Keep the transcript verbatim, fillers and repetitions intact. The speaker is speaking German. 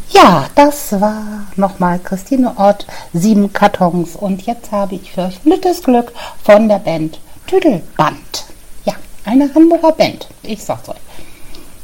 Ja, das war nochmal Christine Ott, sieben Kartons. Und jetzt habe ich für euch Lüttes Glück von der Band Tüdelband. Ja, eine Hamburger Band, ich sag's euch.